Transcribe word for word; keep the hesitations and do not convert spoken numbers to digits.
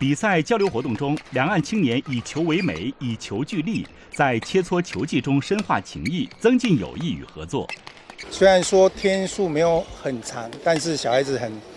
比赛交流活动中，两岸青年以球为媒，以球聚力，在切磋球技中深化情谊，增进友谊与合作。 虽然说天数没有很长，但是小孩子很